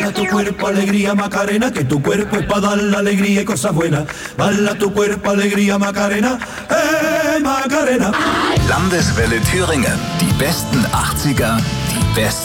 Baila tu cuerpo, alegría, Macarena, que tu cuerpo es para dar la alegría y cosas buenas. Baila tu cuerpo, alegría, Macarena, Macarena. Landeswelle Thüringen. Die besten 80er, die besten